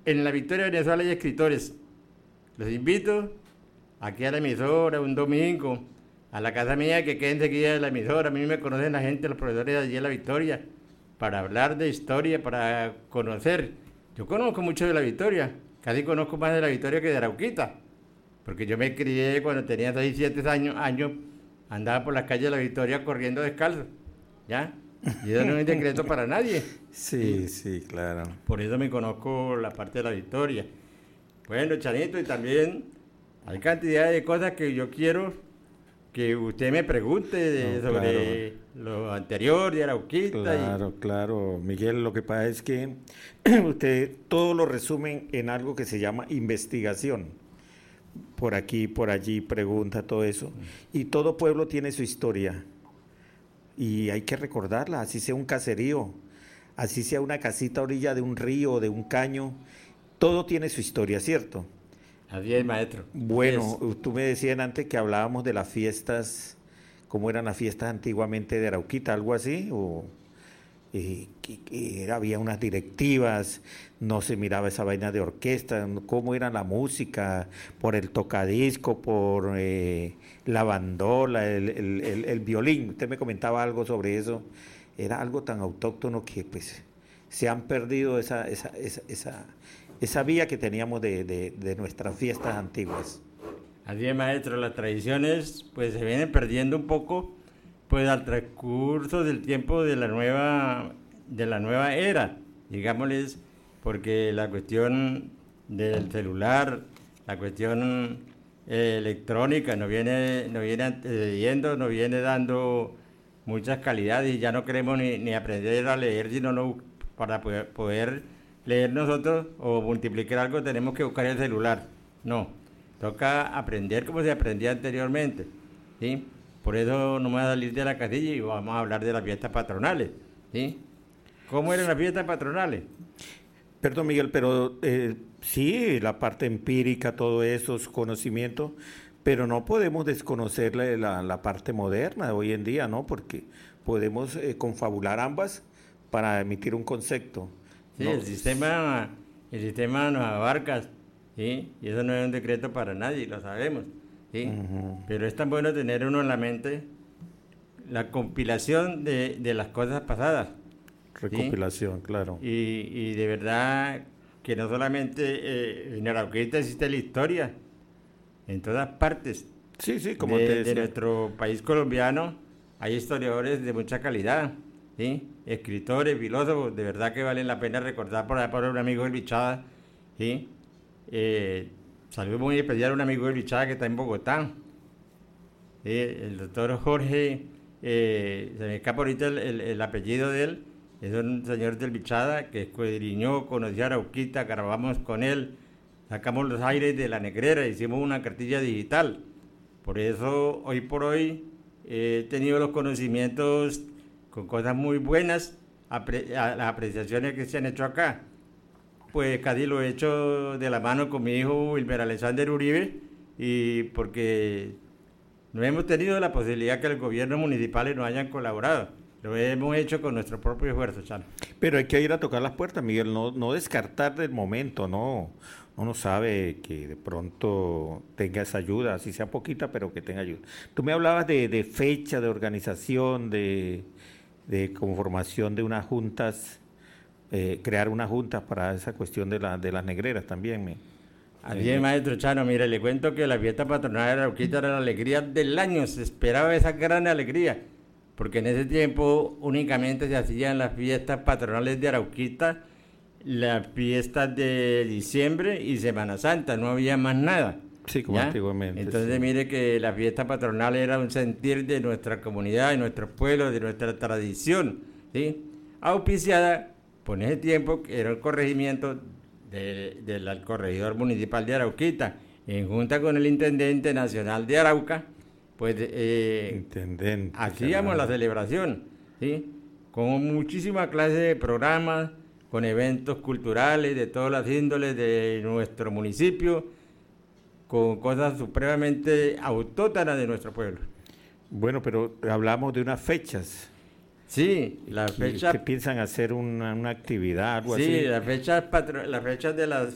en la Victoria de Venezuela hay escritores. Los invito aquí a la emisora un domingo, a la casa mía que queda enseguida de la emisora. A mí me conocen la gente, los profesores de allí en la Victoria, para hablar de historia, para conocer. Yo conozco mucho de la Victoria, casi conozco más de la Victoria que de Arauquita, porque yo me crié cuando tenía 6, 7 años, andaba por las calles de la Victoria corriendo descalzo, ¿ya? Y eso no es un secreto para nadie. Sí, sí, claro. Por eso me conozco la parte de la Victoria. Bueno, Chanito, y también hay cantidad de cosas que yo quiero que usted me pregunte sobre lo anterior de Arauquita. Claro, Miguel, lo que pasa es que usted todo lo resumen en algo que se llama investigación. Por aquí, por allí, pregunta, todo eso. Y todo pueblo tiene su historia. Y hay que recordarla, así sea un caserío, así sea una casita a orilla de un río, de un caño, todo tiene su historia, ¿cierto? Así es, maestro. Bueno, tú me decías antes que hablábamos de las fiestas, cómo eran las fiestas antiguamente de Arauquita, algo así, o que había unas directivas, no se miraba esa vaina de orquesta, cómo era la música, por el tocadisco, por la bandola, el violín. Usted me comentaba algo sobre eso, era algo tan autóctono que pues se han perdido esa vía que teníamos de nuestras fiestas antiguas. Así es, maestro, las tradiciones pues se vienen perdiendo un poco pues al transcurso del tiempo de la nueva era, digámosles, porque la cuestión del celular, la cuestión electrónica nos viene antecediendo, nos viene dando muchas calidades y ya no queremos ni aprender a leer, sino para poder leer nosotros o multiplicar algo tenemos que buscar el celular. No, toca aprender como se aprendía anteriormente, ¿sí? Por eso no me voy a salir de la casilla y vamos a hablar de las fiestas patronales, ¿sí? ¿Cómo eran las fiestas patronales? Perdón, Miguel, pero sí, la parte empírica, todo eso, su conocimiento, pero no podemos desconocer la parte moderna de hoy en día, ¿no? Porque podemos confabular ambas para emitir un concepto. Sí, ¿no? el sistema nos abarca, ¿sí? Y eso no es un decreto para nadie, lo sabemos, ¿sí? Uh-huh. Pero es tan bueno tener uno en la mente la compilación de las cosas pasadas. Recopilación, ¿sí? Claro. Y de verdad que no solamente en Arauquita existe la historia, en todas partes. Sí, como te decía. De nuestro país colombiano hay historiadores de mucha calidad, ¿sí? Escritores, filósofos, de verdad que valen la pena recordar por un amigo del Bichada, ¿sí? Saludo muy especial a un amigo del Bichada que está en Bogotá, ¿sí? El doctor Jorge, se me escapa ahorita el apellido de él, es un señor del Bichada que escuadriñó, conoció a Arauquita, grabamos con él, sacamos los aires de la negrera, hicimos una cartilla digital. Por eso, hoy por hoy, he tenido los conocimientos con cosas muy buenas, las apreciaciones que se han hecho acá. Pues casi lo he hecho de la mano con mi hijo Wilmer Alexander Uribe, y porque no hemos tenido la posibilidad que los gobiernos municipales nos hayan colaborado. Lo hemos hecho con nuestro propio esfuerzo, Chano. Pero hay que ir a tocar las puertas, Miguel, no descartar del momento, no. Uno sabe que de pronto tenga esa ayuda, así sea poquita, pero que tenga ayuda. Tú me hablabas de fecha, de organización, de conformación de unas juntas, crear unas juntas para esa cuestión de las negreras también. Así es, maestro Chano, mire, le cuento que la fiesta patronal de Arauquita era la alegría del año, se esperaba esa gran alegría, porque en ese tiempo únicamente se hacían las fiestas patronales de Arauquita, las fiestas de diciembre y Semana Santa, no había más nada. Sí, como ¿ya? Antiguamente. Entonces sí. Mire que la fiesta patronal era un sentir de nuestra comunidad, de nuestro pueblo, de nuestra tradición, ¿sí? Auspiciada por ese tiempo que era el corregimiento del corregidor municipal de Arauquita, en junta con el intendente nacional de Arauca, pues hacíamos la celebración, ¿sí? Con muchísima clase de programas, con eventos culturales de todas las índoles de nuestro municipio, con cosas supremamente autóctonas de nuestro pueblo. Bueno, pero hablamos de unas fechas. Sí, las fechas... ¿Que piensan hacer una actividad, algo así? Sí, las fechas de las